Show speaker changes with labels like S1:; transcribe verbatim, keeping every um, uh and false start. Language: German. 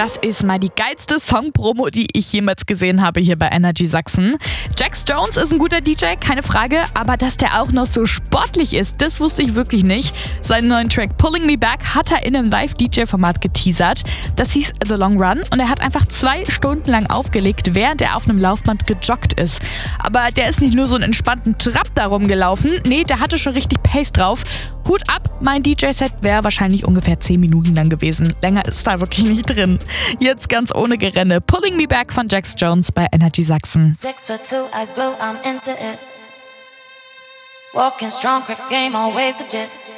S1: Das ist mal die geilste Song-Promo, die ich jemals gesehen habe hier bei Energy Sachsen. Jax Jones ist ein guter D J, keine Frage, aber dass der auch noch so sportlich ist, das wusste ich wirklich nicht. Seinen neuen Track Pulling Me Back hat er in einem Live-D J-Format geteasert. Das hieß The Long Run und er hat einfach zwei Stunden lang aufgelegt, während er auf einem Laufband gejoggt ist. Aber der ist nicht nur so einen entspannten Trab darum gelaufen, nee, der hatte schon richtig Pace drauf. Hut ab, mein D J-Set wäre wahrscheinlich ungefähr zehn Minuten lang gewesen. Länger ist da wirklich nicht drin. Jetzt ganz ohne Gerenne. Pulling Me Back von Jax Jones bei Energy Sachsen.
S2: Six foot two, eyes blue, I'm into it. Walking strong, grip game, always legit.